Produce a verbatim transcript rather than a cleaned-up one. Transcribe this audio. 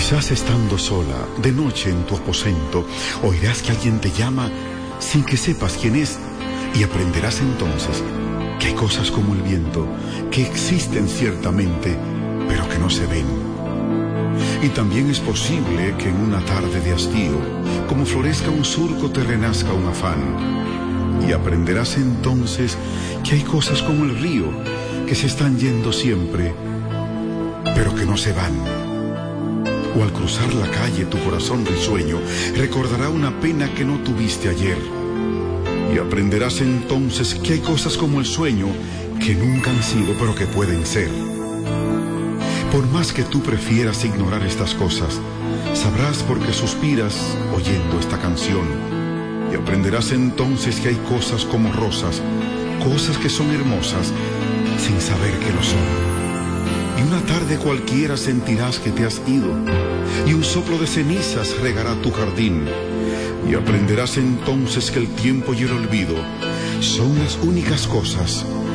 Quizás estando sola, de noche en tu aposento, oirás que alguien te llama sin que sepas quién es, y aprenderás entonces que hay cosas como el viento que existen ciertamente, pero que no se ven. Y también es posible que en una tarde de hastío, como florezca un surco, te renazca un afán. Y aprenderás entonces que hay cosas como el río que se están yendo siempre, pero que no se van. O al cruzar la calle tu corazón risueño recordará una pena que no tuviste ayer. Y aprenderás entonces que hay cosas como el sueño que nunca han sido, pero que pueden ser. Por más que tú prefieras ignorar estas cosas, sabrás por qué suspiras oyendo esta canción. Y aprenderás entonces que hay cosas como rosas, cosas que son hermosas sin saber que lo son. Y una tarde cualquiera sentirás que te has ido, y un soplo de cenizas regará tu jardín. Y aprenderás entonces que el tiempo y el olvido son las únicas cosas